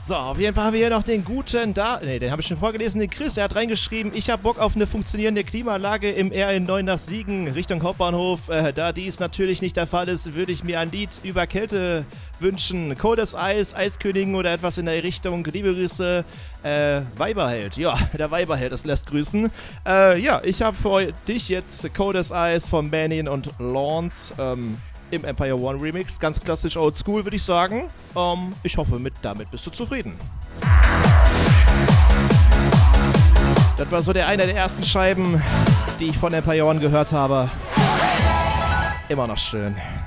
So, auf jeden Fall haben wir hier noch den guten den habe ich schon vorgelesen, den Chris. Er hat reingeschrieben, ich habe Bock auf eine funktionierende Klimaanlage im RN9 nach Siegen Richtung Hauptbahnhof. Da dies natürlich nicht der Fall ist, würde ich mir ein Lied über Kälte wünschen. Cold as Ice, Eiskönigin oder etwas in der Richtung. Liebe Grüße, Weiberheld. Ja, der Weiberheld, das lässt grüßen. Ich habe für dich jetzt Cold as Ice von Manin und Lawrence im Empire One Remix. Ganz klassisch oldschool, würde ich sagen. Ich hoffe, damit bist du zufrieden. Das war so einer der ersten Scheiben, die ich von Empire One gehört habe. Immer noch schön.